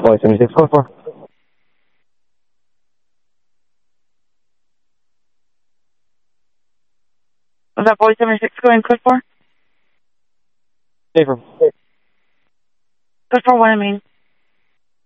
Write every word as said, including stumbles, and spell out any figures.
five seventy-six, code four. Was that boy seventy-six going code four? Safer. Code four, what I mean.